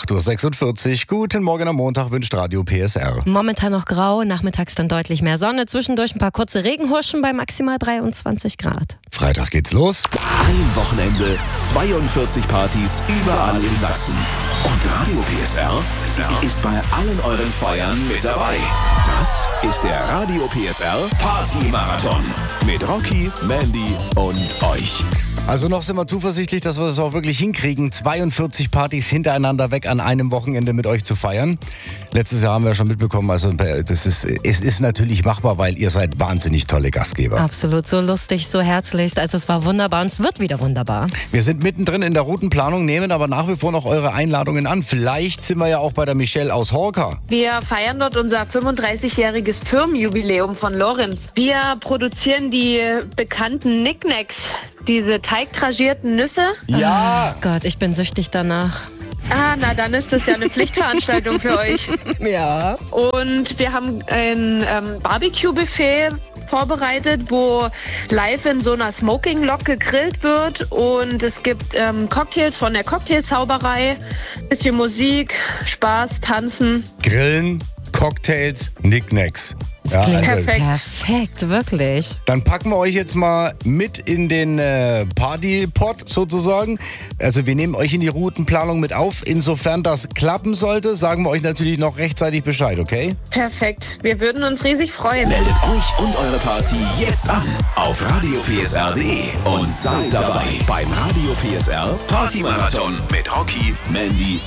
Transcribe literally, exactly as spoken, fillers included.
acht Uhr sechsundvierzig. Guten Morgen am Montag wünscht Radio P S R. Momentan noch grau, nachmittags dann deutlich mehr Sonne, zwischendurch ein paar kurze Regenhuschen bei maximal dreiundzwanzig Grad. Freitag geht's los. Ein Wochenende, zweiundvierzig Partys überall in Sachsen. Und Radio P S R ist bei allen euren Feiern mit dabei. Das ist der Radio P S R Party-Marathon mit Rocky, Mandy und euch. Also noch sind wir zuversichtlich, dass wir das auch wirklich hinkriegen, zweiundvierzig Partys hintereinander weg an einem Wochenende mit euch zu feiern. Letztes Jahr haben wir schon mitbekommen, also das ist, es ist natürlich machbar, weil ihr seid wahnsinnig tolle Gastgeber. Absolut, so lustig, so herzlich. Also es war wunderbar und es wird wieder wunderbar. Wir sind mittendrin in der Routenplanung, nehmen aber nach wie vor noch eure Einladungen an. Vielleicht sind wir ja auch bei der Michelle aus Horka. Wir feiern dort unser fünfunddreißigjähriges Firmenjubiläum von Lorenz. Wir produzieren die bekannten Knickknacks, diese teigdragierten Nüsse. Ja! Oh Gott, ich bin süchtig danach. Ah, na dann ist das ja eine Pflichtveranstaltung für euch. Ja. Und wir haben ein ähm, Barbecue-Buffet vorbereitet, wo live in so einer Smoking-Lok gegrillt wird. Und es gibt ähm, Cocktails von der Cocktailzauberei, bisschen Musik, Spaß, Tanzen. Grillen, Cocktails, Knickknacks. Das klingt perfekt. perfekt, wirklich. Dann packen wir euch jetzt mal mit in den äh, Party-Pot sozusagen. Also wir nehmen euch in die Routenplanung mit auf. Insofern das klappen sollte, sagen wir euch natürlich noch rechtzeitig Bescheid, okay? Perfekt. Wir würden uns riesig freuen. Meldet euch und eure Party jetzt an auf radio p s r punkt d e und seid dabei beim Radio P S R Party-Marathon mit Rocky, Mandy